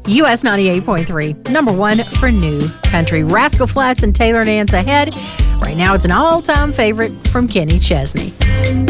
US 98.3, number one for new country. Rascal Flatts and Taylor Dance ahead. Right now, it's an all-time favorite from Kenny Chesney.